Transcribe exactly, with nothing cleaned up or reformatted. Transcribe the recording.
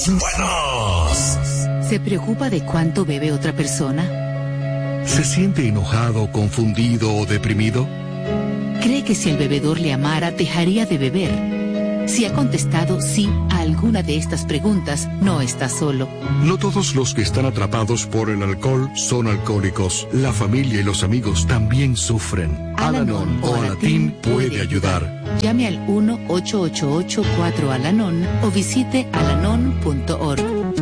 los buenos. ¿Se preocupa de cuánto bebe otra persona? ¿Se siente enojado, confundido o deprimido? ¿Cree que si el bebedor le amara, dejaría de beber? Si ha contestado sí a alguna de estas preguntas, no está solo. No todos los que están atrapados por el alcohol son alcohólicos. La familia y los amigos también sufren. Al-Anon o Alatín puede ayudar. Llame al uno ocho ocho ocho cuatro Al-Anon o visite alanon punto org.